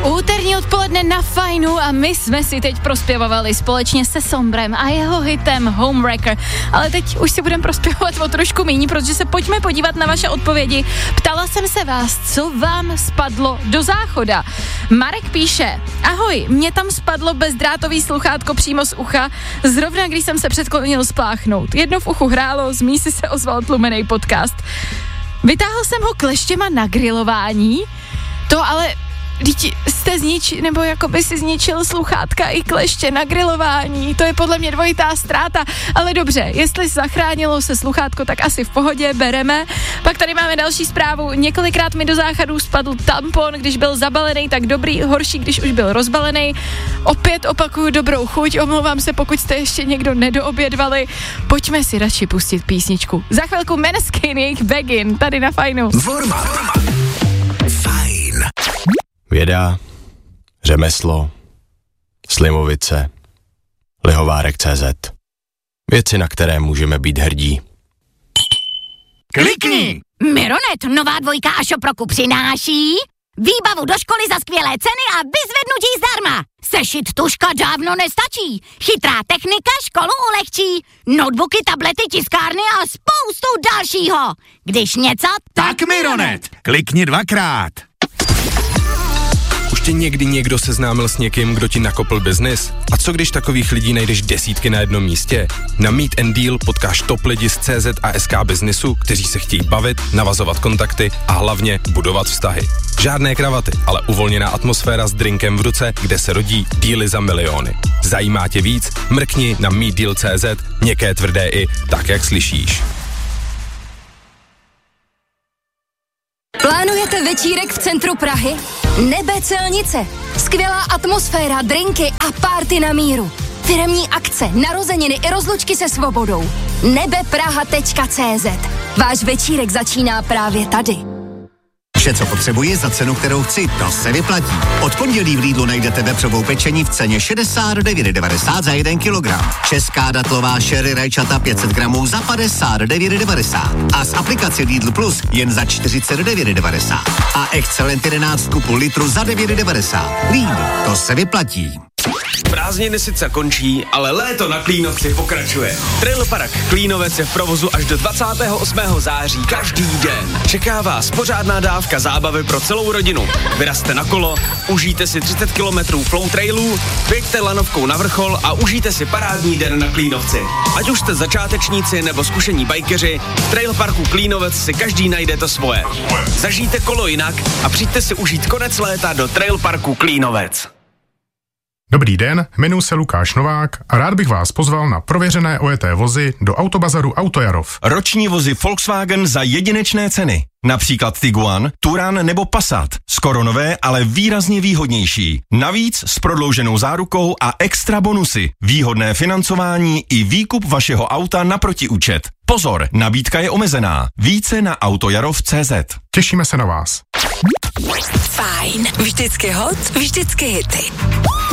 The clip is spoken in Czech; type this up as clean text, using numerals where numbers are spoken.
Úterní odpoledne na Fajnu a my jsme si teď prospěvovali společně se Sombrem a jeho hitem Homewrecker. Ale teď už si budeme prospěvovat o trošku méně, protože se pojďme podívat na vaše odpovědi. Ptala jsem se vás, co vám spadlo do záchoda. Marek píše, ahoj, mě tam spadlo bezdrátový sluchátko přímo z ucha, zrovna když jsem se předklonil spláchnout. Jedno v uchu hrálo, z mísy se ozval tlumený podcast. Vytáhl jsem ho kleštěma na grilování, to ale... Teď jste nebo jakoby si zničil sluchátka i kleště na grilování, to je podle mě dvojitá ztráta, ale dobře, jestli zachránilo se sluchátko, tak asi v pohodě, bereme. Pak tady máme další zprávu, několikrát mi do záchodu spadl tampon, když byl zabalený, tak dobrý, horší, když už byl rozbalený. Opět opakuju dobrou chuť, omlouvám se, pokud jste ještě někdo nedoobědvali, pojďme si radši pustit písničku. Za chvilku Maneskin, jejich Begin, tady na Fajnu. Fajn. Věda, řemeslo, slivovice, lihovárek.cz. Věci, na které můžeme být hrdí. Klikni! Mironet, nová dvojka a Šoproku přináší výbavu do školy za skvělé ceny a vyzvednutí zdarma. Sešit tužka dávno nestačí. Chytrá technika školu ulehčí. Notebooky, tablety, tiskárny a spoustu dalšího. Když něco, tak Mironet! Klikni 2krát. Už tě někdy někdo seznámil s někým, kdo ti nakopl biznis? A co když takových lidí najdeš desítky na jednom místě? Na Meet and Deal potkáš top lidi z CZ a SK Biznisu, kteří se chtějí bavit, navazovat kontakty a hlavně budovat vztahy. Žádné kravaty, ale uvolněná atmosféra s drinkem v ruce, kde se rodí díly za miliony. Zajímá tě víc? Mrkni na meetdeal.cz, měkké tvrdé i tak, jak slyšíš. Plánujete večírek v centru Prahy? Nebe Celnice. Skvělá atmosféra, drinky a party na míru. Firemní akce, narozeniny i rozlučky se svobodou. nebepraha.cz. Váš večírek začíná právě tady. Vše, co potřebuji za cenu, kterou chci, to se vyplatí. Od pondělí v Lidlu najdete vepřovou pečení v ceně 69,90 za 1 kilogram. Česká datlová sherry rajčata 500 gramů za 59,90. A z aplikace Lidl Plus jen za 49,90. A Excellent 11 půl litru za 9,90. Lidl, to se vyplatí. Prázdniny sice končí, ale léto na Klínovci pokračuje. Trail Park Klínovec je v provozu až do 28. září každý den. Čeká vás pořádná dávka zábavy pro celou rodinu. Vyrazte na kolo, užijte si 30 km flow trailů, běžte lanovkou na vrchol a užijte si parádní den na Klínovci. Ať už jste začátečníci nebo zkušení bajkeři, v Trail Parku Klínovec si každý najde to svoje. Zažijte kolo jinak a přijďte si užít konec léta do Trail Parku Klínovec. Dobrý den, jmenuji se Lukáš Novák a rád bych vás pozval na prověřené ojeté vozy do Autobazaru Autojarov. Roční vozy Volkswagen za jedinečné ceny. Například Tiguan, Touran nebo Passat. Skoro nové, ale výrazně výhodnější. Navíc s prodlouženou zárukou a extra bonusy. Výhodné financování i výkup vašeho auta na protiúčet. Pozor, nabídka je omezená. Více na autojarov.cz. Těšíme se na vás. Fajn, vždycky hot, vždycky hity.